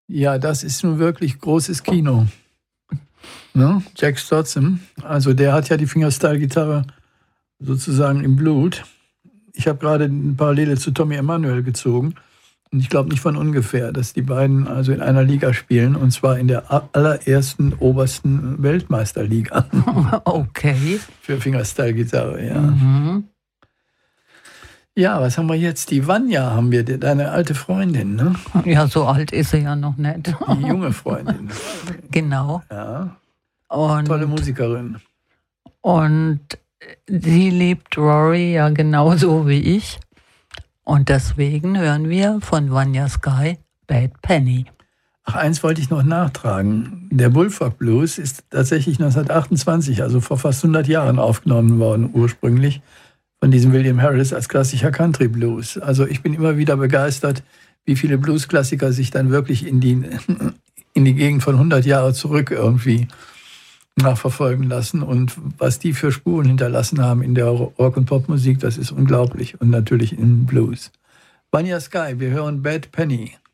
Ja, das ist nun wirklich großes Kino. Ne? Jack Stotsam, also der hat ja die Fingerstyle-Gitarre sozusagen im Blut. Ich habe gerade eine Parallele zu Tommy Emmanuel gezogen. Und ich glaube nicht von ungefähr, dass die beiden also in einer Liga spielen, und zwar in der allerersten obersten Weltmeisterliga. Okay. Für Fingerstyle-Gitarre, ja. Mhm. Ja, was haben wir jetzt? Die Vanja haben wir, deine alte Freundin, ne? Ja, so alt ist sie ja noch nicht. Die junge Freundin. Genau. Ja. Und, tolle Musikerin. Und sie liebt Rory ja genauso wie ich. Und deswegen hören wir von Vanya Sky Bad Penny. Ach, eins wollte ich noch nachtragen. Der Bullfrog Blues ist tatsächlich 1928, also vor fast 100 Jahren aufgenommen worden, ursprünglich von diesem William Harris als klassischer Country Blues. Also ich bin immer wieder begeistert, wie viele Blues-Klassiker sich dann wirklich in die Gegend von 100 Jahren zurück irgendwie nachverfolgen lassen, und was die für Spuren hinterlassen haben in der Rock- und Popmusik, das ist unglaublich, und natürlich im Blues. Vanya Sky, wir hören Bad Penny.